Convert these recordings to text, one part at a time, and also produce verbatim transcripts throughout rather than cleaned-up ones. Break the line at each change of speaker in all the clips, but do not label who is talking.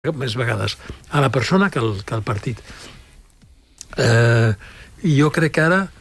més vegades a la persona que al, que al partit. Eh, I jo crec que ara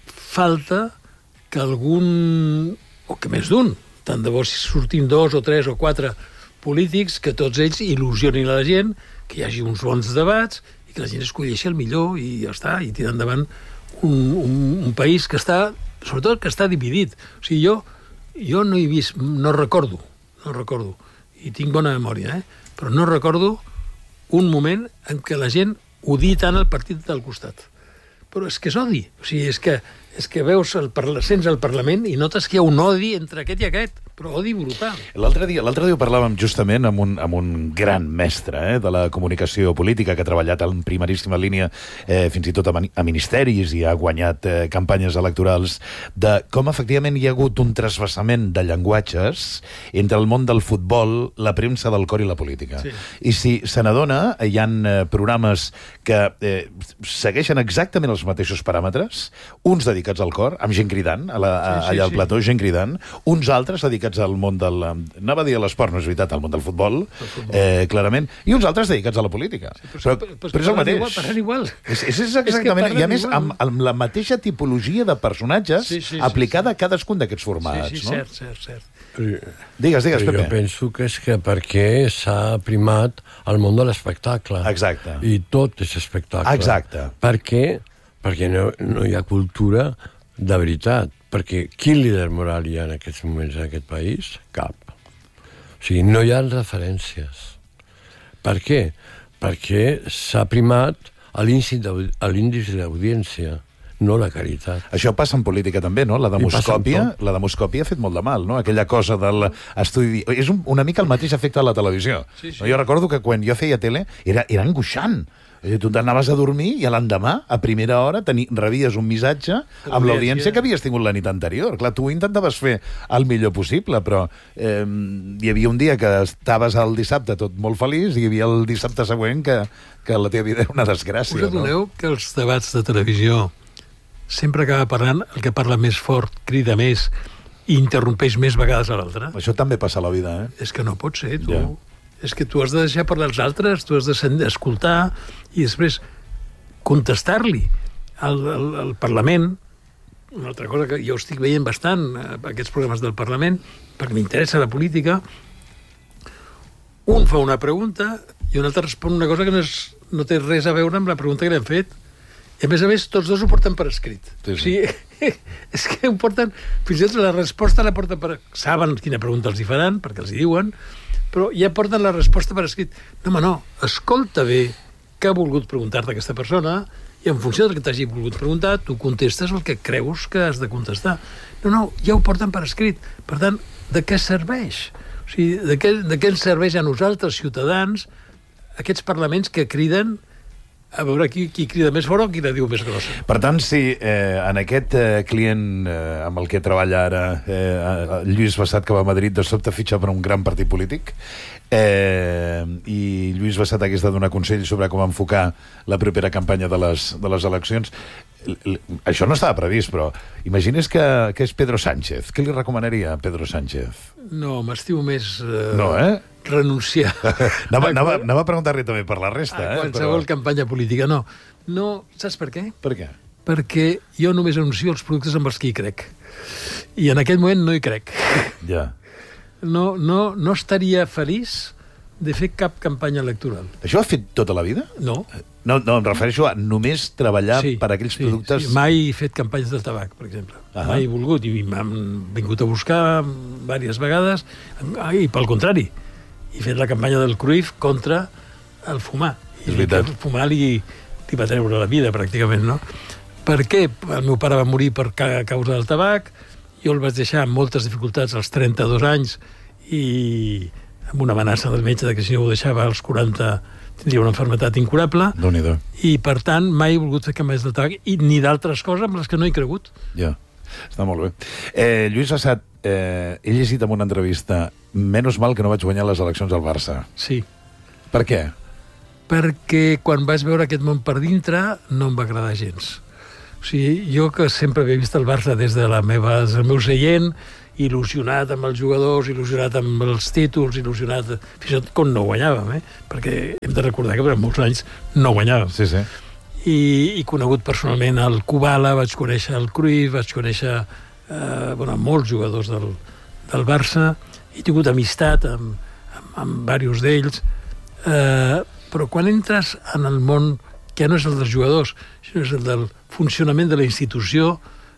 falta que algun, o que més d'un, tant de bo si sortim dos o tres o quatre polítics, que tots ells il·lusionin a la gent, que hi hagi uns bons debats i que la gent escolleixi el millor i ja està, i tirar endavant un, un, un país que està, sobretot que està dividit. O sigui, jo, jo no he vist, no recordo, no recordo, i tinc bona memòria, eh? Però no recordo un moment en què la gent odie tant el partit del costat. Però és que és odi. O sigui, és que, és que veus el, sents el Parlament i notes que hi ha un odi entre aquest i aquest, però odi brutal.
L'altre dia, l'altre dia ho parlàvem justament amb un, amb un gran mestre eh, de la comunicació política que ha treballat en primeríssima línia eh, fins i tot a, a ministeris i ha guanyat eh, campanyes electorals, de com efectivament hi ha hagut un trasbassament de llenguatges entre el món del futbol, la premsa del cor i la política. Sí. I si se n'adona, hi ha eh, programes que eh, segueixen exactament els mateixos paràmetres, uns dedicats al cor, amb gent cridant, a la, a, sí, sí, allà al sí. plató, gent cridant, uns altres dedicats al món del... Anava a dir a l'esport, no és veritat, al món del futbol, futbol. Eh, clarament, i uns altres dedicats a la política. Sí, però, però, però, però és el mateix.
Igual, parlen igual.
És, és exactament, és i a més, amb, amb la mateixa tipologia de personatges sí, sí, aplicada sí, sí. a cadascun d'aquests formats.
Sí, sí,
no?
cert, cert, cert.
Però, digues, digues, Pepe.
Jo penso que és que perquè s'ha primat el món de l'espectacle.
Exacte.
I tot és espectacle.
Exacte.
Per què? Perquè no, no hi ha cultura de veritat. Perquè quin líder moral hi ha en aquests moments en aquest país? Cap. O sigui, no hi ha referències. Per què? Perquè s'ha primat l'índice d'audiència, no la caritat.
Això passa en política també, no? La demoscòpia, la demoscòpia ha fet molt de mal, no? Aquella cosa de l'estudi... És un, una mica el mateix efecte de la televisió. Sí, sí. No? Jo recordo que quan jo feia tele era, era angoixant. Tu t'anaves a dormir i a l'endemà, a primera hora, teni, rebies un missatge amb l'audiència que havies tingut la nit anterior. Clar, tu intentaves fer el millor possible, però eh, hi havia un dia que estaves el dissabte tot molt feliç i hi havia el dissabte següent que, que la teva vida era una desgràcia.
Us adoneu no? que els debats de televisió sempre acaba parlant el que parla més fort, crida més i interrompeix més vegades a l'altre?
Això també passa a la vida, eh?
És que no pot ser, tu...
Ja.
És que tu has de deixar parlar els altres, tu has d'escoltar i després contestar-li al, al, al Parlament. Una altra cosa que jo estic veient bastant, aquests programes del Parlament, perquè m'interessa la política, un fa una pregunta i un altre respon una cosa que no, és, no té res a veure amb la pregunta que li han fet. I a més a més, tots dos ho porten per escrit. Sí, sí. O sigui, és que ho porten... Fins i tot la resposta la porten per... Saben quina pregunta els hi faran, perquè els hi diuen, però ja porten la resposta per escrit. No, home, no, escolta bé què ha volgut preguntar-te aquesta persona i en funció del que t'hagi volgut preguntar, tu contestes el que creus que has de contestar. No, no, ja ho porten per escrit. Per tant, de què serveix? O sigui, de què, de què ens serveix a nosaltres, ciutadans, aquests parlaments que criden a veure qui, qui crida més fort o qui la diu més grossa.
Per tant, si eh, en aquest eh, client eh, amb el que treballa ara, eh, Lluís Bassat, que va a Madrid, de sobte fitxa per un gran partit polític, eh, i Lluís Bassat hagués de donar consell sobre com enfocar la propera campanya de les, de les eleccions, això no estava previst, però imagines que, que és Pedro Sánchez. Què li recomanaria a Pedro Sánchez?
No, m'estimo més... Eh,
no, eh?
renunciar.
anava, anava, anava a preguntar-li també per la resta.
A
eh?
qualsevol però... campanya política, no. No, saps per què?
Per què?
Perquè jo només anuncio els productes amb els que hi crec. I en aquest moment no hi crec.
Ja.
No, no, no estaria feliç de fer cap campanya electoral.
Això ho ha fet tota la vida?
No.
No, no em refereixo a només treballar sí, per aquells
sí,
productes...
Sí. Mai he fet campanyes del tabac, per exemple. Uh -huh. Mai he volgut, i m'han vingut a buscar diverses vegades, i pel contrari, he fet la campanya del Cruyff contra el fumar.
És veritat.
El fumar li, li va treure la vida, pràcticament, no? Per què? El meu pare va morir per a causa del tabac, jo el vaig deixar amb moltes dificultats als trenta-dos anys i amb una amenaça del metge de que si no ho deixava als quaranta tindria una malaltia incurable.
Déu-n'hi-do.
I, per tant, mai he volgut fer campanyes del tabac i ni d'altres coses amb les que no he cregut.
Ja, està molt bé. Eh, Lluís Bassat, eh, he llegit en una entrevista menys mal que no vaig guanyar les eleccions al Barça.
Sí.
Per què?
Perquè quan vaig veure aquest món per dintre no em va agradar gens. O sigui, jo que sempre havia vist el Barça des de la meva, des del meu seient, il·lusionat amb els jugadors, il·lusionat amb els títols, il·lusionat fins i tot quan no guanyàvem, eh? Perquè hem de recordar que per molts anys no guanyàvem.
Sí, sí.
I, i conegut personalment el Kubala, vaig conèixer el Cruyff, vaig conèixer eh, bueno, molts jugadors del, del Barça, he tingut amistat amb, amb, amb diversos d'ells, eh, però quan entres en el món que no és el dels jugadors, sinó és el del funcionament de la institució,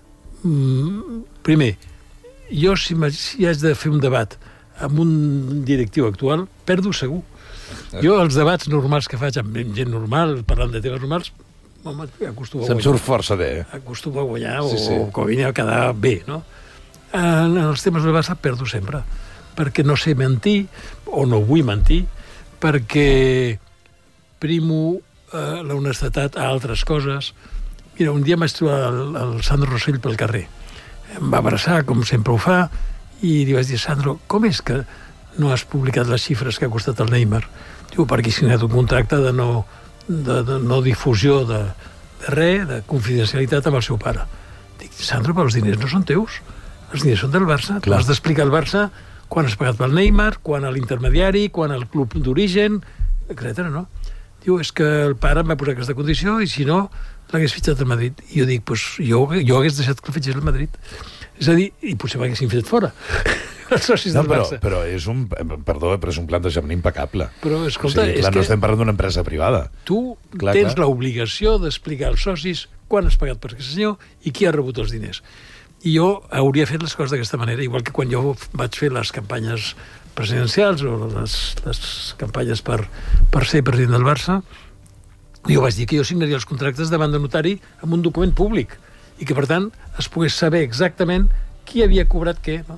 mm, primer, jo si, si haig de fer un debat amb un directiu actual, perdo segur. Jo els debats normals que faig amb gent normal, parlant de temes normals, home, acostumo a guanyar.
Se'n surt força bé.
Acostumo a guanyar,
sí, sí.
o com a mínim a quedar bé, no? En els temes del Barça perdo sempre, perquè no sé mentir, o no vull mentir, perquè primo eh, l'honestedat a altres coses. Mira, un dia em vaig trobar el, el Sandro Rossell pel carrer. Em va abraçar, com sempre ho fa, i li vaig dir, Sandro, com és que no has publicat les xifres que ha costat el Neymar? Diu, perquè he signat un contracte de no, de, de no difusió de, de res, de confidencialitat amb el seu pare. Dic, Sandro, però els diners no són teus. Els diners són del Barça. Tu has d'explicar al Barça quan has pagat pel Neymar, quan a l'intermediari, quan al club d'origen, etcètera, no? Diu, és que el pare em va posar aquesta condició i si no, l'hagués fitxat al Madrid. I jo dic, pues, jo, jo hagués deixat que el fitxés al Madrid. És a dir, i potser m'haguessin fet fora. Els socis
no,
del
però,
Barça.
però és un, perdó, però és un plantejament impecable.
Però, escolta,
o sigui, clar,
és
no
que
estem parlant d'una empresa privada.
Tu
clar,
tens
clar.
l'obligació d'explicar als socis quan has pagat per aquest senyor i qui ha rebut els diners. I jo hauria fet les coses d'aquesta manera, igual que quan jo vaig fer les campanyes presidencials o les, les campanyes per, per ser president del Barça, jo vaig dir que jo signaria els contractes davant de notari amb un document públic i que, per tant, es pogués saber exactament qui havia cobrat què, no?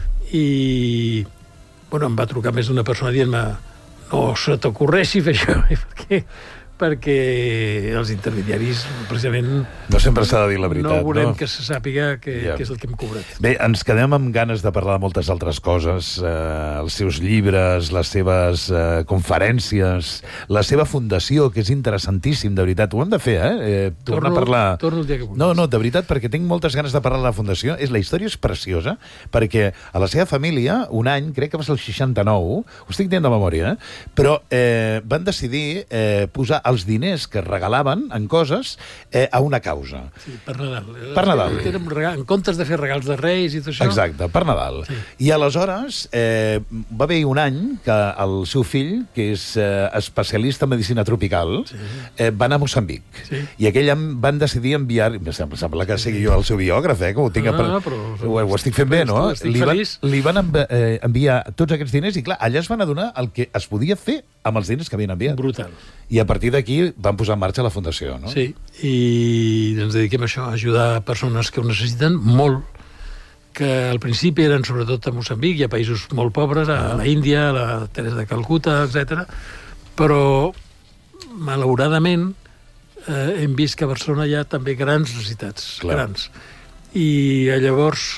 I, bueno, em va trucar més d'una persona dient-me no se t'ocorreixi fer això, perquè, perquè els intermediaris, precisament...
No sempre s'ha de dir la veritat, no?
No volem
no?
que se sàpiga què,
ja.
què és el que hem cobrat.
Bé, ens quedem amb ganes de parlar de moltes altres coses, eh, els seus llibres, les seves eh, conferències, la seva fundació, que és interessantíssim, de veritat. Ho hem de fer, eh? eh tornar
torno,
a parlar...
Torno el dia que vulguis.
No, no, de veritat, perquè tinc moltes ganes de parlar de la fundació. És, la història és preciosa, perquè a la seva família, un any, crec que va ser el seixanta-nou, ho estic dient de memòria, eh? però eh, van decidir eh, posar els diners que regalaven en coses eh, a una causa.
Sí, per Nadal.
Per Nadal.
Tenen regal, en comptes de fer regals de Reis i tot això...
Exacte, per Nadal.
Sí.
I aleshores eh, va haver un any que el seu fill, que és eh, especialista en medicina tropical, sí. eh, va anar a Moçambic. Sí. I aquell any van decidir enviar... Em sembla, sembla que sigui jo el seu biògraf, eh, que ho tinc...
No,
a...
no, però,
ho, ho estic fent bé, no?
Estic
li, van,
feliç.
li van env eh, enviar tots aquests diners i, clar, allà es van adonar el que es podia fer amb els diners que havien enviat.
Brutal.
I a partir d'aquí van posar en marxa la fundació, no?
Sí, i ens dediquem a això, a ajudar persones que ho necessiten molt, que al principi eren sobretot a Moçambic i a països molt pobres, a la Índia, a la Teresa de Calcuta, etcètera. Però, malauradament, eh, hem vist que a Barcelona hi ha també grans necessitats,
Clar.
grans. I llavors,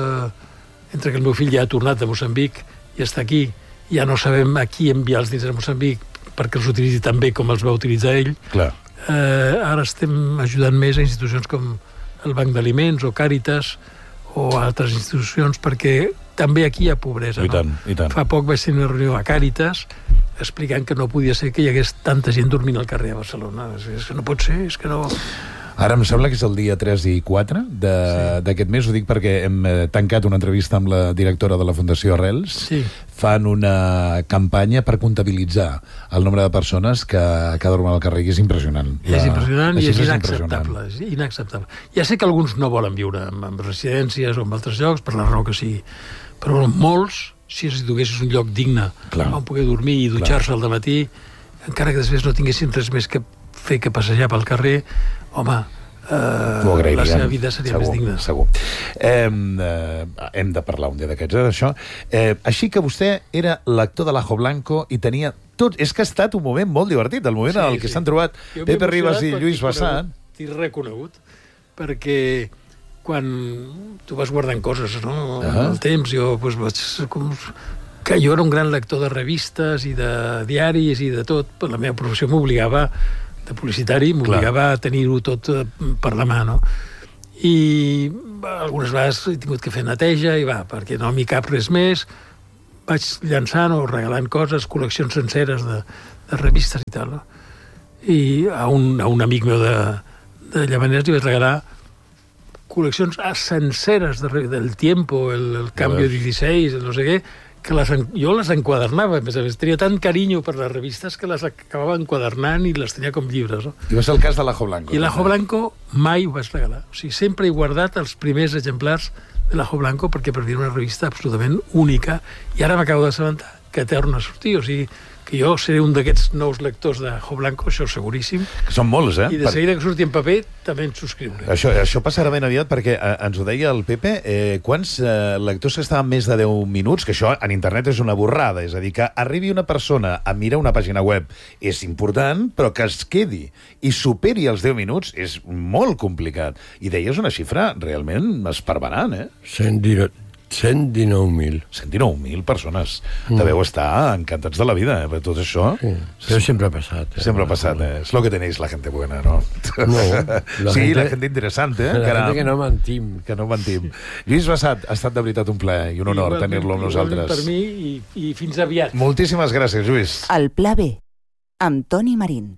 eh, entre que el meu fill ja ha tornat de Moçambic i està aquí, ja no sabem a qui enviar els diners a Moçambic perquè els utilitzi tan bé com els va utilitzar ell.
Clar.
Eh, ara estem ajudant més a institucions com el Banc d'Aliments o Càritas o altres institucions, perquè també aquí hi ha pobresa.
I tant,
no?
i tant.
Fa poc vaig tenir una reunió a Càritas explicant que no podia ser que hi hagués tanta gent dormint al carrer a Barcelona. És, és que no pot ser, és que no...
Ara em sembla que és el dia tres i quatre d'aquest sí. mes, ho dic perquè hem eh, tancat una entrevista amb la directora de la Fundació Arrels.
Sí.
Fan una campanya per comptabilitzar el nombre de persones que, que dormen al carrer, i és impressionant.
La, és impressionant i és inacceptable,
és
és inacceptable. Ja sé que alguns no volen viure en, en residències o en altres llocs, per la raó que sigui, però bueno, molts, si els duguessis un lloc digne Clar. on poder dormir i dutxar-se al dematí, encara que després no tinguessin res més que fer que passejar pel carrer, home, eh, la seva vida seria
segur,
més digna.
Segur. Eh, eh, hem de parlar un dia d'aquests, eh, d'això. Eh, així que vostè era l'actor de l'Ajo Blanco i tenia tot... És que ha estat un moment molt divertit, el moment sí, en el que s'han sí. trobat jo Pepe Ribas i Lluís Bassat.
T'he reconegut, perquè quan tu vas guardant coses, no? Uh -huh. El temps, jo pues, vaig... Com... que jo era un gran lector de revistes i de diaris i de tot, però la meva professió m'obligava de publicitari, m'obligava a tenir-ho tot per la mà, no? I algunes vegades he tingut que fer neteja i va, perquè no m'hi cap res més, vaig llançant o regalant coses, col·leccions senceres de, de revistes i tal, no? I a un, a un amic meu de, de Llavaners li vaig regalar col·leccions senceres de, del Tiempo, el, el Cambio dieciséis, el no sé què, que les, jo les enquadernava, a més a més, tenia tant carinyo per les revistes que les acabava enquadernant i les tenia com llibres, no?
I va ser el cas de l'Ajo Blanco.
I l'Ajo Blanco mai ho vaig regalar. O sigui, sempre he guardat els primers exemplars de l'Ajo Blanco perquè per dir una revista absolutament única, i ara m'acabo d'assabentar que torna a sortir, o sigui, que jo seré un d'aquests nous lectors d'Ajo Blanco, això seguríssim.
Que són molts, eh?
I de seguida que surti en paper, també ens subscriuré.
Això, això passarà ben aviat perquè eh, ens ho deia el Pepe, eh, quants eh, lectors que estaven més de deu minuts, que això en internet és una borrada, és a dir, que arribi una persona a mirar una pàgina web és important, però que es quedi i superi els deu minuts és molt complicat. I deies una xifra realment esparverant, eh?
cent dinou mil.
cent dinou mil persones. Mm. Deveu estar encantats de la vida, eh, per tot això.
Sí. Però sempre ha passat. Eh?
Sempre ha passat, eh? Es lo que tenéis la gente buena, ¿no?
No. La
sí,
gente,
la gente interesante, eh?
La
Caram.
gente que no mentim.
Que no mentim. Lluís Bassat, ha estat de veritat un plaer i un honor tenir-lo amb nosaltres.
Per mi i, i fins aviat.
Moltíssimes gràcies, Lluís.
El Pla B, amb Toni Marín.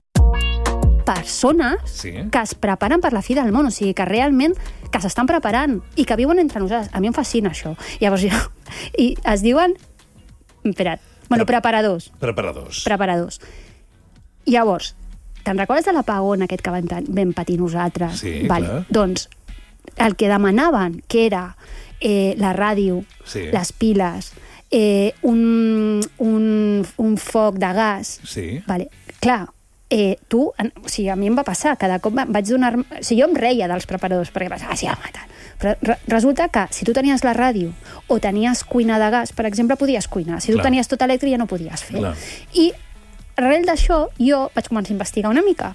Persones
sí.
que es preparen per la fi del món, o sigui, que realment que s'estan preparant i que viuen entre nosaltres. A mi em fascina això. Llavors, jo, i es diuen... Espera't. Bueno,
Pre
preparadors.
Preparadors.
Preparadors. Llavors, te'n recordes de l'apagón aquest que vam, vam patir nosaltres?
Sí,
vale.
clar.
Doncs, el que demanaven, que era eh, la ràdio,
sí.
les piles, eh, un, un, un foc de gas...
Sí.
Vale. Clar, Eh, tu, en, o sigui, a mi em va passar, cada cop vaig donar... O sigui, jo em reia dels preparadors, perquè pensava, ah, sí, home, tal. Però re, resulta que si tu tenies la ràdio o tenies cuina de gas, per exemple, podies cuinar. Si tu
Clar.
tenies tot elèctric ja no podies fer.
Clar.
I arrel d'això, jo vaig començar a investigar una mica.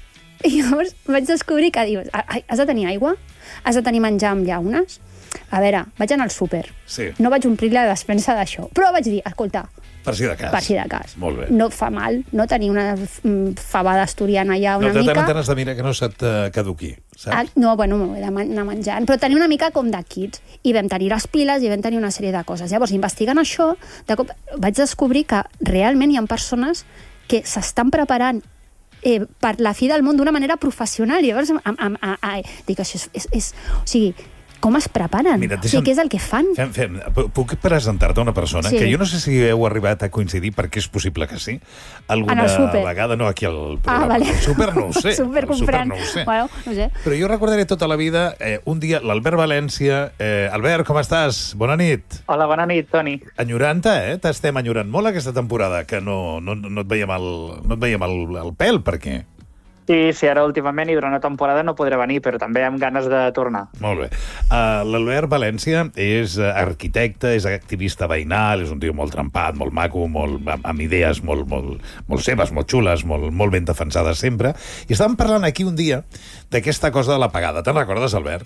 I llavors vaig descobrir que dius, has de tenir aigua? Has de tenir menjar amb llaunes? A veure, vaig anar al súper.
Sí.
No vaig omplir la despensa d'això. Però vaig dir, escolta,
per si de cas.
per si de cas.
Molt bé.
No fa mal, no tenir una mm, fabada asturiana allà una
no, de
mica...
tant en tant has de mirar que no se't uh, caduqui, saps?
Ah, no, bueno, m'ho he d'anar menjant, però tenir una mica com de kits. I vam tenir les piles i vam tenir una sèrie de coses. Llavors, investigant això, de cop vaig descobrir que realment hi ha persones que s'estan preparant eh, per la fi del món d'una manera professional. I llavors, am, am, am, am, dic, això és, és, és... O sigui, com es preparen?
Mira,
o sigui, què és el que fan?
Fem, fem. Puc presentar-te una persona
Sí.
que jo no sé si heu arribat a coincidir, perquè és possible que sí. Alguna
En el súper.
vegada, no aquí al programa.
Ah, vale.
El súper no ho sé.
Súper
El súper
comprant.
no ho sé.
Bueno, no sé.
Però jo recordaré tota la vida, eh, un dia, l'Albert València... Eh, Albert, com estàs? Bona nit.
Hola, bona nit, Toni.
Enyorant-te, eh? T'estem enyorant molt aquesta temporada, que no, no, no et veiem el, no et veiem el, el pèl, per què?
Sí, sí, ara últimament i durant una temporada no podré venir, però també amb ganes de tornar.
Molt bé. Uh, L'Albert València és uh, arquitecte, és activista veïnal, és un tio molt trempat, molt maco, molt, amb, amb idees molt, molt, molt seves, molt xules, molt, molt ben defensades sempre. I estàvem parlant aquí un dia d'aquesta cosa de l'apagada. Te'n recordes, Albert?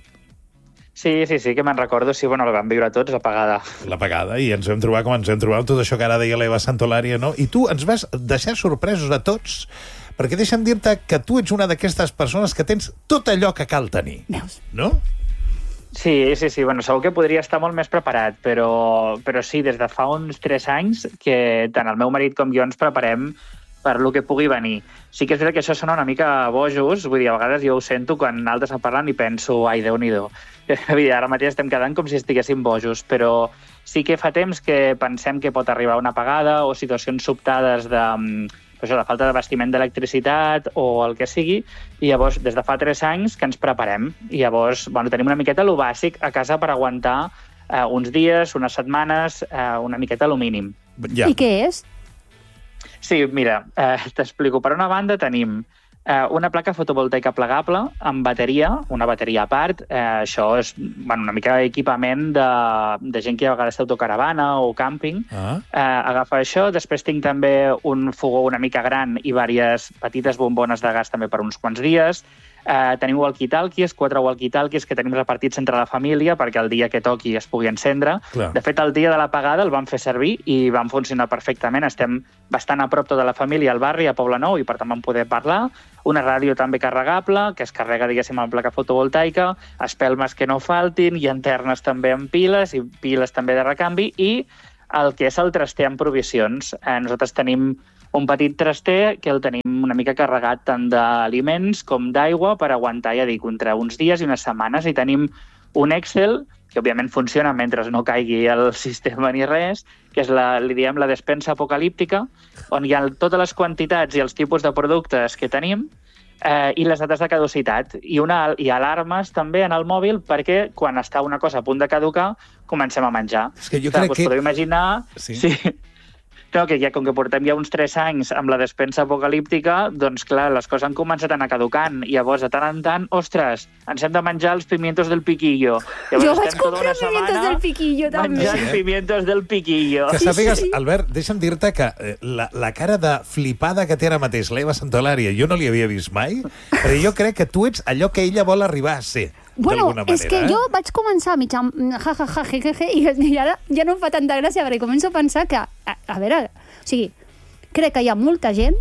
Sí, sí, sí, que me'n recordo. Sí, bueno, la vam viure tots, apagada.
L'apagada, i ens vam trobar com ens vam trobar amb tot això que ara deia l'Eva Santolària, no? I tu ens vas deixar sorpresos a tots, perquè deixa'm dir-te que tu ets una d'aquestes persones que tens tot allò que cal tenir.
Veus?
No?
Sí, sí, sí, bueno, segur que podria estar molt més preparat, però, però sí, des de fa uns tres anys que tant el meu marit com jo ens preparem per lo que pugui venir. Sí que és veritat que això sona una mica bojos, vull dir, a vegades jo ho sento quan altres em parlen i penso, ai, Déu-n'hi-do. Ara mateix estem quedant com si estiguéssim bojos, però sí que fa temps que pensem que pot arribar una apagada o situacions sobtades de, això, de falta d'abastiment d'electricitat o el que sigui, i llavors des de fa tres anys que ens preparem. I llavors, bueno, tenim una miqueta lo bàsic a casa per aguantar eh, uns dies, unes setmanes, eh, una miqueta lo mínim.
Ja.
I què és?
Sí, mira, eh, t'explico. Per una banda tenim eh, una placa fotovoltaica plegable amb bateria, una bateria a part. Eh, això és bueno, una mica equipament de, de gent que a vegades té autocaravana o càmping.
Ah.
Eh, agafa això. Després tinc també un fogó una mica gran i diverses petites bombones de gas també per uns quants dies. Uh, tenim walkie-talkies, quatre walkie-talkies que tenim repartits entre la família perquè el dia que toqui es pugui encendre.
Clar.
De fet, el dia de l'apagada el vam fer servir i van funcionar perfectament. Estem bastant a prop tota la família al barri, a Poblenou, i per tant vam poder parlar. Una ràdio també carregable, que es carrega, diguéssim, amb placa fotovoltaica, espelmes que no faltin, i lanternes també amb piles, i piles també de recanvi, i el que és el traster amb provisions. Eh, nosaltres tenim un petit traster que el tenim una mica carregat tant d'aliments com d'aigua per aguantar, ja dic, entre uns dies i unes setmanes, i tenim un Excel que òbviament funciona mentre no caigui el sistema ni res, que és la, li diem la despensa apocalíptica, on hi ha totes les quantitats i els tipus de productes que tenim eh, i les dates de caducitat. I, una, i alarmes també en el mòbil perquè quan està una cosa a punt de caducar comencem a menjar.
És que jo
Clar,
crec
us
que...
podeu imaginar...
Sí.
sí. No, que ja, com que portem ja uns tres anys amb la despensa apocalíptica, doncs clar, les coses han començat a anar caducant. I llavors, de tant en tant, ostres, ens hem de menjar els pimientos del piquillo. Llavors,
Jo vaig comprar pimientos del piquillo, també.
Menjant
Sí, eh?
pimientos del piquillo.
Que
Sí,
sàpigues,
sí.
Albert, deixa'm dir-te que eh, la, la cara de flipada que té ara mateix l'Eva Santolària, jo no li havia vist mai, però jo crec que tu ets allò que ella vol arribar a ser.
Bueno,
d'alguna manera,
és que
eh?
jo vaig començar a mitjà ja, ja, ja, je, je, je, i ara ja no em fa tanta gràcia perquè començo a pensar que, a, a veure, o sigui, crec que hi ha molta gent,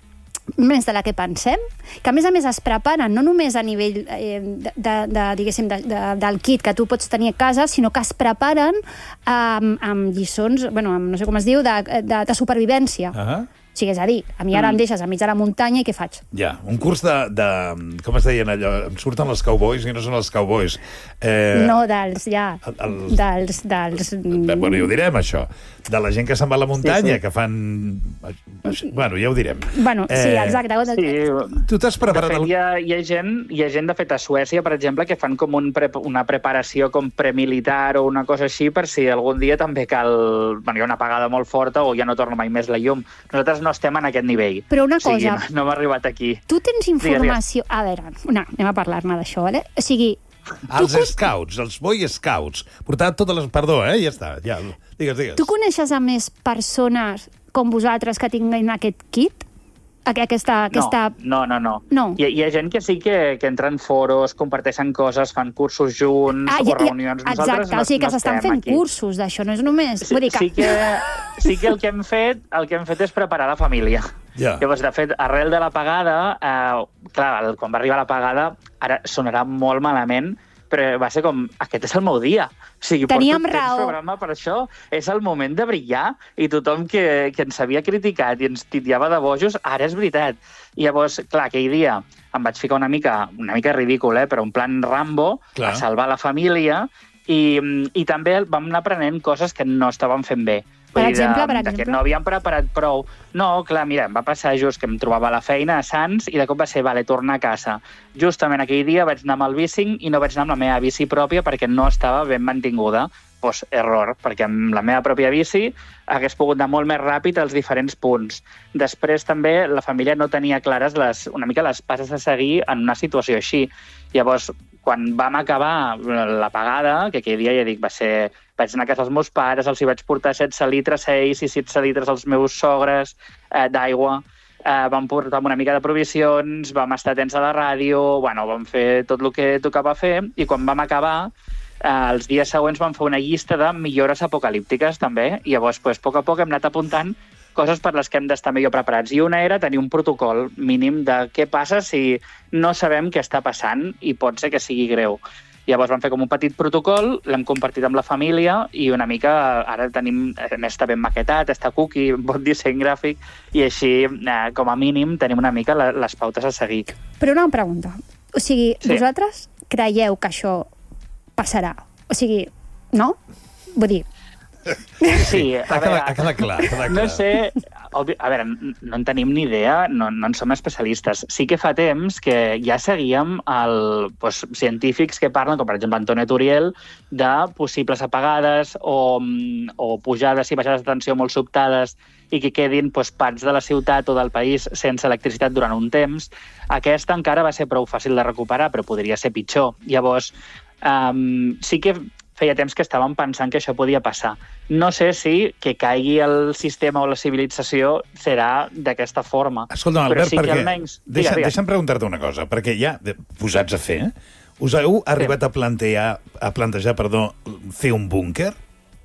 més de la que pensem, que a més a més es preparen no només a nivell eh, de, de, de, diguéssim, de, de, del kit que tu pots tenir a casa, sinó que es preparen amb, amb lliçons, bueno, amb, no sé com es diu, de, de, de supervivència.
Ah,
O sigui, és a dir, a mi ara em deixes a mig de la muntanya i què faig?
ja, un curs de, de... Com es deien allò? Em surten els cowboys i no són els cowboys. Eh,
No, dels, ja,
el- el-
dels, dels...
Bé, bueno, ja ho direm, això. De la gent que se'n va a la muntanya,
Sí, sí.
que fan... Bueno, ja ho direm.
Bueno, sí,
Eh,
exacte.
Sí,
Tu t'has
de
preparat...
fet,
el...
hi ha, hi, ha gent, hi ha gent, de fet, a Suècia, per exemple, que fan com un pre una preparació com premilitar o una cosa així per si algun dia també cal... Bueno, hi ha una apagada molt forta o ja no torna mai més la llum. Nosaltres no estem en aquest nivell.
Però una
O sigui,
cosa-
no, no hem arribat aquí.
Tu tens
Digues,
informació... A veure, no, anem a parlar-ne d'això, vale? O sigui,
Els scouts, els boy scouts. Portar totes les... Perdó, eh? Ja està. Ja. Digues, digues.
tu coneixes a més persones com vosaltres que tinguin aquest kit? Aqu- Aquesta... aquesta...
No, no, no.
No.
Hi, hi ha gent que sí que, que entra en foros, comparteixen coses, fan cursos junts
Ah,
o
i- i-
reunions. Nosaltres
exacte, o sigui que
no
s'estan
estem
fent
aquí.
cursos d'això, no és només...
Sí,
Vull dir que...
sí, que, sí que el que hem fet el que hem fet és preparar la família.
Ja.
Llavors, de fet, arrel de l'apagada, eh, clar, el- quan va arribar l'apagada, ara sonarà molt malament, però va ser com, aquest és el meu dia. O sigui,
Teníem
porto temps
raó.
programa per això. És el moment de brillar i tothom que, que ens havia criticat i ens titllava de bojos, ara és veritat. I llavors, clar, aquell dia em vaig ficar una mica, una mica ridícul, eh, però un plan Rambo,
Clar.
a salvar la família, i, i també vam anar aprenent coses que no estàvem fent bé.
Per
Vull dir,
exemple,
de,
per
de
exemple?
que no havíem preparat prou. No, clar, mira, em va passar just que em trobava a la feina a Sants i de cop va ser, vale, tornar a casa. Justament aquell dia vaig anar amb el bicing i no vaig anar amb la meva bici pròpia perquè no estava ben mantinguda. Pues, error, perquè amb la meva pròpia bici hagués pogut anar molt més ràpid als diferents punts. Després també la família no tenia clares les, una mica les passes a seguir en una situació així. Llavors, quan vam acabar l'apagada, que aquell dia ja dic, va ser... Vaig anar a casa dels meus pares, els hi vaig portar setze litres ells i setze litres als meus sogres eh, d'aigua. Eh, vam portar una mica de provisions, vam estar atents a la ràdio, bueno, vam fer tot el que tocava fer, i quan vam acabar, eh, els dies següents vam fer una llista de millores apocalíptiques, també, i llavors, pues, a poc a poc hem anat apuntant coses per les que hem d'estar millor preparats. I una era tenir un protocol mínim de què passa si no sabem què està passant i pot ser que sigui greu. Llavors vam fer com un petit protocol, l'hem compartit amb la família i una mica ara tenim, a més està ben maquetat, està cookie, bon disseny gràfic, i així, eh, com a mínim, tenim una mica la, les pautes a seguir.
Però una pregunta. O sigui,
Sí.
vosaltres creieu que això passarà? O sigui, no? Vull dir,
Sí, a
Ha
veure,
quedat, ha quedat clar, ha quedat clar.
no sé, obvi, a veure, no en tenim ni idea, no, no en som especialistes. Sí que fa temps que ja seguíem el, doncs, científics que parlen, com per exemple Antonio Turiel, de possibles apagades o, o pujades i baixades de tensió molt sobtades i que quedin doncs, parts de la ciutat o del país sense electricitat durant un temps. Aquesta encara va ser prou fàcil de recuperar, però podria ser pitjor. Llavors, um, sí que feia temps que estàvem pensant que això podia passar. No sé si que caigui el sistema o la civilització serà d'aquesta forma.
Escolta'm,
però
Albert,
sí que
perquè...
almenys...
Deixa,
Digue, digue.
deixa'm preguntar-te una cosa, perquè ja, de- posats a fer, eh? us heu arribat a plantejar, a plantejar perdó, fer un búnquer?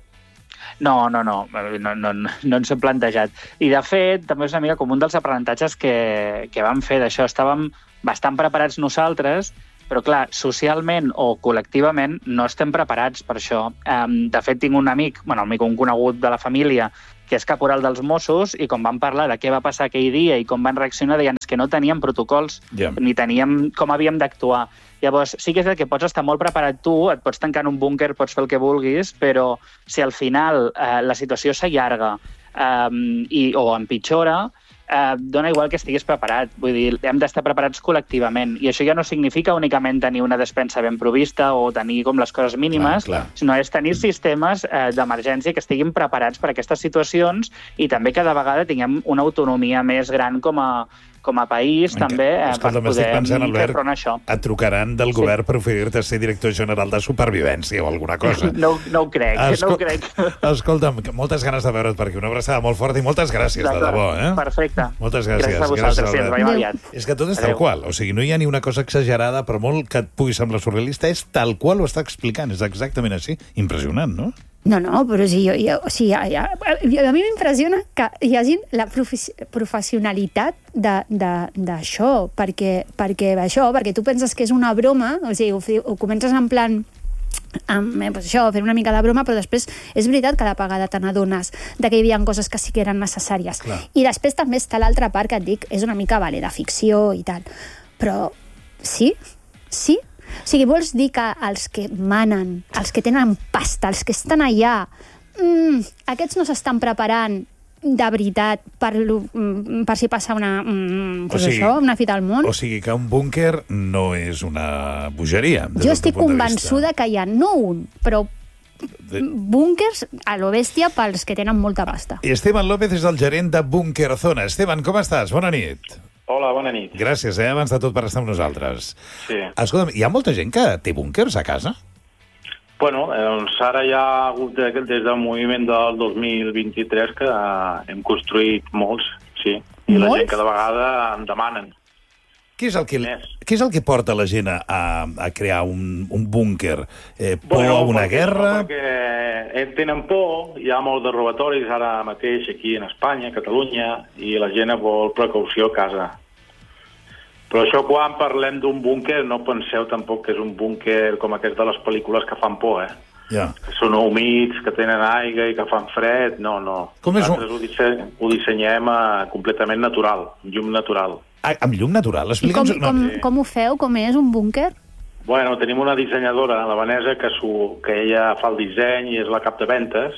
No, no, no, no, no, no ens hem plantejat. I, de fet, també és una mica com un dels aprenentatges que, que vam fer d'això. Estàvem bastant preparats nosaltres, però, clar, socialment o col·lectivament no estem preparats per això. Um, de fet, tinc un amic, bueno, un amic, un conegut de la família, que és caporal dels Mossos, i quan van parlar de què va passar aquell dia i com van reaccionar, deien que no teníem protocols,
Ja.
ni teníem com havíem d'actuar. Llavors, sí que és el que pots estar molt preparat tu, et pots tancar en un búnquer, pots fer el que vulguis, però si al final eh, la situació s'allarga eh, i, o empitjora, eh, dona igual que estiguis preparat. Vull dir, hem d'estar preparats col·lectivament. I això ja no significa únicament tenir una despensa ben provista o tenir com les coses mínimes,
Clar, clar.
sinó és tenir sistemes eh, d'emergència que estiguin preparats per a aquestes situacions i també cada vegada tinguem una autonomia més gran com a, com a país,
Enca-
també, eh, per
Escolta'm, estic
poder
pensant,
fer
Albert,
front a això.
et trucaran del
Sí.
govern per oferir-te ser director general de supervivència o alguna cosa.
No, no ho crec, no
Escol-
ho crec.
Escolta'm, que moltes ganes de veure't per aquí. Una abraçada molt forta i moltes gràcies, de
D'acord,
debò. Eh?
Perfecte.
Moltes gràcies.
Gràcies a vosaltres, sí, ens
Albert.
veiem aviat.
És que tot és tal
Adéu.
qual. O sigui, no hi ha ni una cosa exagerada, per molt que et pugui semblar surrealista, és tal qual ho està explicant. És exactament així. Impressionant, no?
No, no, però sí, jo, jo, o sigui, ja, ja, a mi m'impressiona que hi hagi la profe- professionalitat de- de- d'això, perquè, perquè això, perquè tu penses que és una broma, o sigui, ho, fi- ho comences en plan amb, eh, pues això, fent una mica de broma, però després és veritat que a la vegada te n'adones de que hi havia coses que sí que eren necessàries.
Clar.
I després també està l'altra part que et dic, és una mica, vale, de ficció i tal, però sí, sí. O sigui, vols dir que els que manen, els que tenen pasta, els que estan allà, mm, aquests no s'estan preparant de veritat per, lo- mm, per si passa una, mm, pues
O sigui-
això, una fita al món?
O sigui que un búnquer no és una bogeria. des
Jo
del
estic
teu punt de
convençuda que hi ha no un, però
De-
búnkers a lo bèstia pels que tenen molta pasta.
Esteban López és el gerent de Búnquer Zona. Esteban, com estàs? Bona nit.
Hola, bona nit.
Gràcies, eh, abans de tot, per estar amb nosaltres.
Sí.
Escolta'm, hi ha molta gent que té búnquers a casa?
Bueno, eh, doncs ara hi ha hagut de, des del moviment del dos mil vint-i-tres que eh, hem construït molts, sí. I la
Molts?
gent cada vegada en demanen.
Què és el que,
Més.
què és el que porta la gent a, a crear un, un búnquer? Eh, por
Bueno,
a una
perquè-
guerra?
Perquè eh, tenen por, hi ha molts de robatoris ara mateix aquí en Espanya, a Catalunya, i la gent vol precaució a casa. Però això, quan parlem d'un búnquer, no penseu tampoc que és un búnquer com aquest de les pel·lícules que fan por, eh?
Ja.
Que són humits, que tenen aigua i que fan fred. No, no.
Com és un-
Nosaltres ho, disse... ho dissenyem uh, completament natural, llum natural.
Ah, amb llum natural?
I com,
Explica'ns...
com,
sí.
com ho feu? Com és un búnquer?
Bueno, tenim una dissenyadora, la Vanessa, que, su... que ella fa el disseny i és la cap de ventes,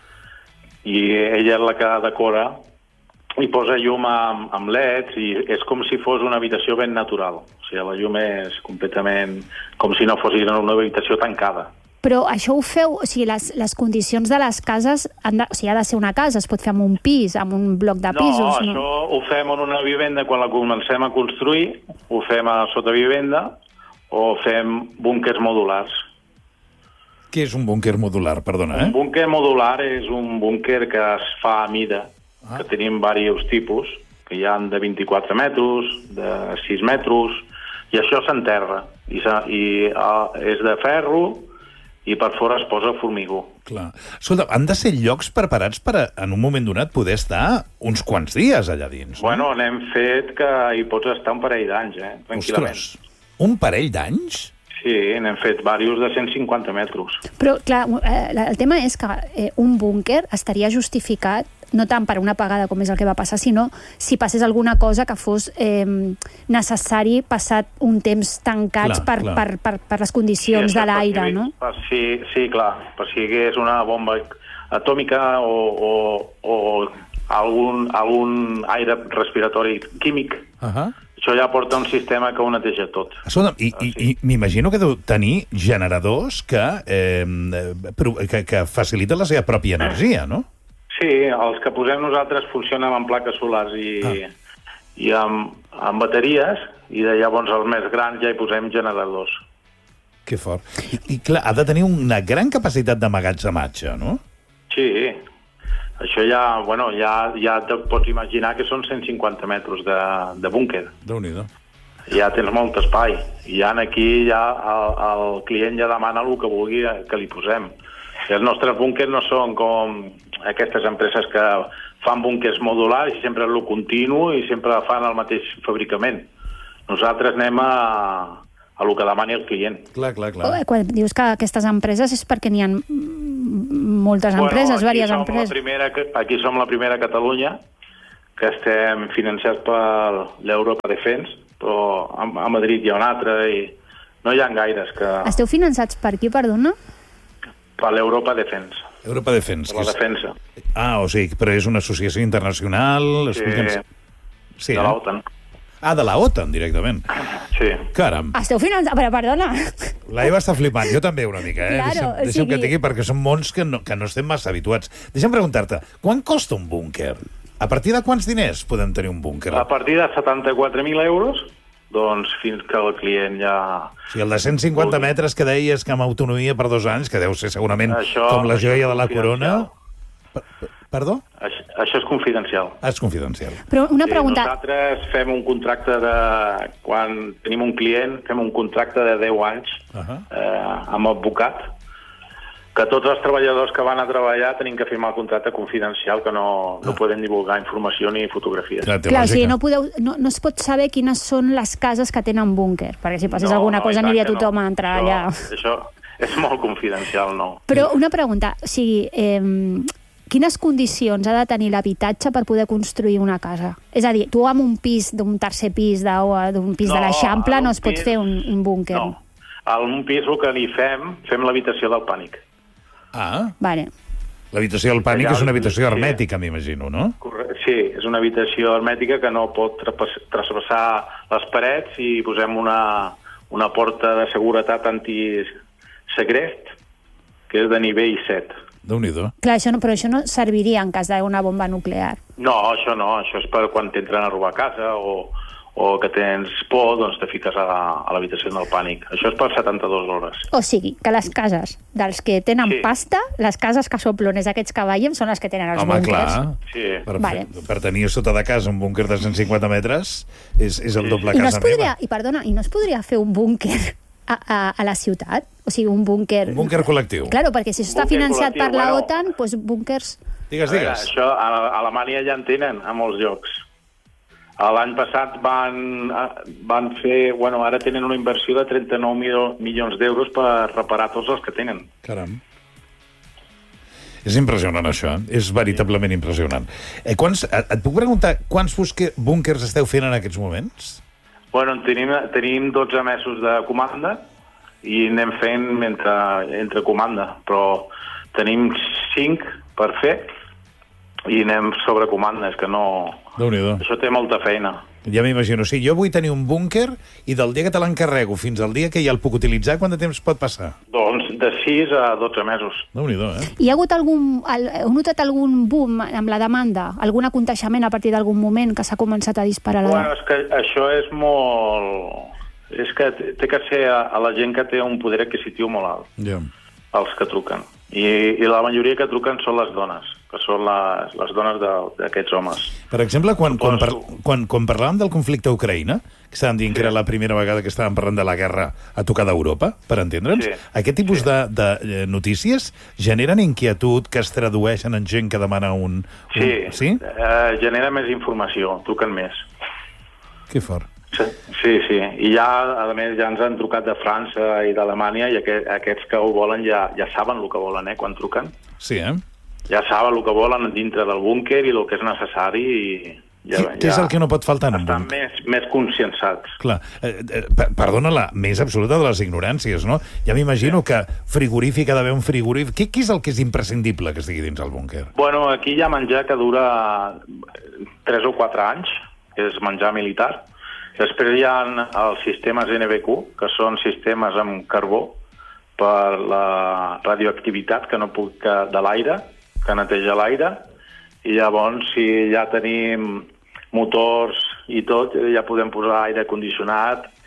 i ella és la que decora i posa llum amb, amb leds, i és com si fos una habitació ben natural. O sigui, la llum és completament com si no fos una habitació tancada.
Però això ho feu, o sigui, les, les condicions de les cases, han de, o sigui, ha de ser una casa, es pot fer amb un pis, amb un bloc de
No,
pisos,
això ho fem en una vivenda quan la comencem a construir, ho fem a sota vivenda o fem búnquers modulars.
Què és un búnquer modular? Perdona,
Un
eh?
búnquer modular és un búnquer que es fa a mida,
Ah.
que tenim diversos tipus, que hi ha de vint-i-quatre metres, de sis metres, i això s'enterra. I, s'ha- i uh, és de ferro i per fora es posa formigó.
Clar. Escolta, han de ser llocs preparats per, a, en un moment donat, poder estar uns quants dies allà dins.
Bueno, n'hem fet que hi pots estar un parell d'anys, eh? Tranquil·lament.
Ostres, un parell d'anys?
Sí, n'hem fet diversos de cent cinquanta metres.
Però, clar, eh, el tema és que eh, un búnquer estaria justificat no tant per una pagada com és el que va passar, sinó si passés alguna cosa que fos eh, necessari passat un temps tancats
Clar,
per,
clar.
Per, per, per les condicions
Sí,
de
això per
l'aire,
si-
no?
Per si, sí, clar, per si hi hagués una bomba atòmica o, o, o algun, algun aire respiratori químic,
Uh -huh.
això ja porta un sistema que ho neteja tot.
Escolta, i, i, i m'imagino que deu tenir generadors que, eh, pro- que, que faciliten la seva pròpia energia, no?
Sí, els que posem nosaltres funcionen amb plaques solars i,
Ah.
i amb, amb bateries, i de llavors els més grans ja hi posem generadors.
Que fort. I, i clar, ha de tenir una gran capacitat d'amagatzematge, no?
Sí, això ja, bueno, ja, ja te pots imaginar que són cent cinquanta metres de, de búnquer.
Déu-n'hi-do.
Ja tens molt espai. I ja aquí ja el, el client ja demana el que vulgui que li posem. Els nostres búnquers no són com aquestes empreses que fan búnquers modulars i sempre és el continu i sempre fan el mateix fabricament. Nosaltres anem a, a lo que demani el client.
Clar, clar, clar.
Oh, quan dius que aquestes empreses és perquè n'hi ha moltes empreses,
bueno,
diverses empreses.
La primera, aquí som la primera a Catalunya que estem financiats per l'Europa Defense, però a, a Madrid hi ha una altra i no hi ha gaires que...
Esteu finançats per qui, perdona?
Per l'Europa Defense.
Europa Defense.
Per la defensa.
Ah, o sigui, però és una associació internacional...
Sí,
sí,
de
eh?
l'OTAN.
Ah, de la OTAN, directament.
Sí.
Caram.
Esteu finançats... Però, perdona.
La Eva està flipant, jo també una mica, eh?
Claro,
deixa'm,
o
deixa'm
sigui-
que et digui, perquè són mons que no, que no estem massa habituats. Deixa'm preguntar-te, quan costa un búnquer? A partir de quants diners podem tenir un búnquer?
A partir de setanta-quatre mil euros, doncs fins que el client ja...
O sigui, el de cent cinquanta metres que deies que amb autonomia per dos anys, que deu ser segurament
Això-
com la
això
joia
és
de la corona... Per, perdó?
Això, això és confidencial.
Ah, és confidencial.
Però una pregunta...
Sí, nosaltres fem un contracte de... Quan tenim un client, fem un contracte de deu anys
Uh -huh.
eh, amb advocat, que tots els treballadors que van a treballar tenim que firmar el contracte confidencial, que no, no poden divulgar informació ni fotografies.
Clar, té
Clar, o sigui,
lògica.
no, podeu, no, no es pot saber quines són les cases que tenen búnquer, perquè si passés
No,
alguna
no,
cosa
i tant
aniria
que
tothom
no.
a entrar
això,
allà.
Això és molt confidencial, no.
Però una pregunta, o sigui, eh, quines condicions ha de tenir l'habitatge per poder construir una casa? És a dir, tu amb un pis d'un tercer pis de, o d'un pis
No,
de l'Eixample
en
no
un
es pot
pis-
fer un, un búnquer.
No. En un pis el que li fem, fem l'habitació del pànic.
Ah,
Vale.
l'habitació del pànic
Allà,
és una habitació
sí.
hermètica, m'imagino, no?
Correcte. Sí, és una habitació hermètica que no pot trapas- traspassar les parets i posem una, una porta de seguretat antisegrest que és de nivell set.
Déu-n'hi-do.
Clar, això no, però això no serviria en cas d'una bomba nuclear.
No, això no, això és per quan t'entren a robar a casa o, o que tens por, doncs te fiques a, la- a l'habitació del pànic. Això és per setanta-dues hores.
O sigui, que les cases dels que tenen
Sí.
pasta, les cases que són plones aquests que veiem, són les que tenen els
Home,
búnquers.
clar.
Sí.
Per,
Vale.
per tenir sota de casa un búnquer de cent cinquanta metres és, és el doble
I no
casa
es podria,
meva.
i perdona, i no es podria fer un búnquer a, a, a la ciutat? O sigui, un búnquer...
Un búnquer col·lectiu.
Claro, perquè si això està
Búnquer
financiat per
col·lectiu,
la
bueno.
OTAN, doncs búnquers...
Digues,
A veure,
digues.
això a a Alemanya ja en tenen a molts llocs. L'any passat van, van fer... Bueno, ara tenen una inversió de trenta-nou mil milions d'euros per reparar tots els que tenen.
Caram. És impressionant, això. Eh? És veritablement impressionant. Eh, quants, et, et puc preguntar quants busque- búnquers esteu fent en aquests moments?
Bueno, tenim, tenim dotze mesos de comanda i anem fent mentre, entre comanda, però tenim cinc per fer i anem sobre comanda, és que no...
Déu-n'hi-do.
Això té molta feina.
Ja m'imagino. Sí, jo vull tenir un búnquer i del dia que te l'encarrego fins al dia que ja el puc utilitzar, quant de temps pot passar?
Doncs de sis a dotze mesos.
Déu-n'hi-do, eh?
Hi ha hagut algun... el- Heu notat algun boom amb la demanda? Algun aconteixement a partir d'algun moment que s'ha començat a disparar la...
Bueno, és que això és molt... És que té que ser a, a la gent que té un poder adquisitiu molt alt,
Ja.
els que truquen. I, i la majoria que truquen són les dones, que són les, les dones de- d'aquests homes.
Per exemple, quan, quan, par
Suposo.
quan, quan parlàvem del conflicte a Ucraïna, que estàvem dient sí. que era la primera vegada que estàvem parlant de la guerra a tocar d'Europa, per entendre'ns,
Sí.
aquest tipus sí. de, de eh, notícies generen inquietud que es tradueixen en gent que demana un... un...
Sí,
Sí?
Eh, genera més informació, truquen més.
Que fort.
Sí, sí, sí. I ja, a més, ja ens han trucat de França i d'Alemanya i aquest, aquests que ho volen ja, ja saben el que volen, eh, quan truquen.
Sí, eh?
Ja saben el que volen dintre del búnquer i el que és necessari i ja,
Què, què és el que no pot faltar en un
estan
búnquer?
més, més conscienciats.
Clar, eh, eh, per- perdona la més absoluta de les ignoràncies, no? Ja m'imagino sí. que frigorífic ha d'haver un frigorífic. Què, què és el que és imprescindible que estigui dins el búnquer?
Bueno, aquí hi ha menjar que dura tres o quatre anys, que és menjar militar. Després hi ha els sistemes N B Q, que són sistemes amb carbó per la radioactivitat que no puc, que, de l'aire, que neteja l'aire, i llavors si ja tenim motors i tot, ja podem posar aire condicionat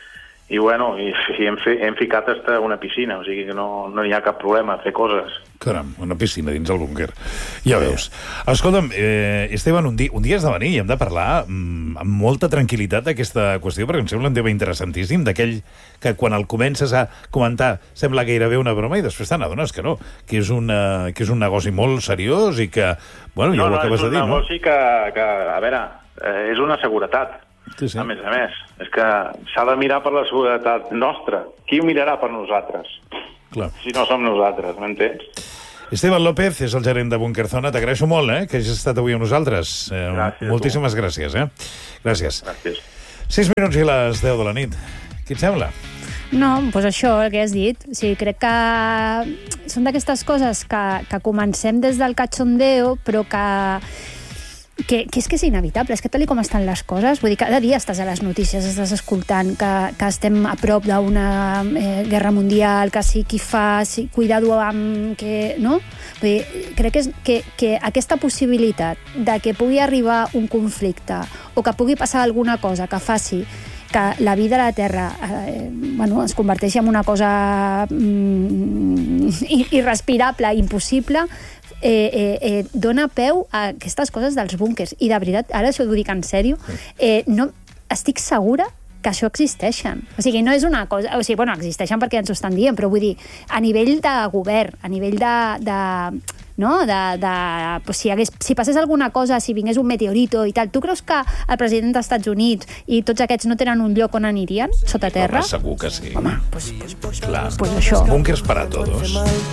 i bueno, i, i hem, fe, hem ficat hasta una piscina, o sigui que no, no hi ha cap problema a fer coses.
Caram, una piscina dins el búnquer. Ja veus. Escolta'm, eh, Esteban, un dia, un dia has de venir i hem de parlar mm, amb molta tranquil·litat d'aquesta qüestió, perquè em sembla un tema interessantíssim, d'aquell que quan el comences a comentar sembla gairebé una broma i després te n'adones que no, que és, una, que és un negoci molt seriós i que, bueno, ja
no,
ho
no,
acabes de dir, no?
És un negoci que, que, a veure, eh, és una seguretat.
Sí, sí.
A més a més, és que s'ha de mirar per la seguretat nostra. Qui ho mirarà per nosaltres?
Clar.
Si no som nosaltres, m'entens?
Esteban López és el gerent de Búnquer Zona. T'agraeixo molt, eh, que hagis estat avui amb nosaltres. Eh,
gràcies.
Moltíssimes tu. gràcies, eh? Gràcies.
Gràcies.
Sis minuts i les deu de la nit. Què et sembla?
No, doncs això, el que has dit. O sigui, crec que són d'aquestes coses que, que comencem des del cachondeo, però que Que, que és que és inevitable, és que tal com estan les coses, vull dir, cada dia estàs a les notícies, estàs escoltant que, que estem a prop d'una eh, guerra mundial, que sí, qui fa, sí, cuidado amb que... no? Vull dir, crec que, és, que, que aquesta possibilitat de que pugui arribar un conflicte o que pugui passar alguna cosa que faci que la vida a la Terra eh, bueno, es converteixi en una cosa mm, irrespirable, impossible, Eh, eh, eh, dona peu a aquestes coses dels búnquers. I de veritat, ara això ho dic en sèrio, eh, no, estic segura que això existeixen. O sigui, no és una cosa... O sigui, bueno, existeixen perquè ens ho estan dient, però vull dir, a nivell de govern, a nivell de... de no? De, de, pues si, hagués, si passés alguna cosa, si vingués un meteorito i tal, tu creus que el president dels Estats Units i tots aquests no tenen un lloc on anirien, sota terra?
Home, segur que sí.
Home, pues, pues, pues,
Clar.
pues això.
Búnquers para todos.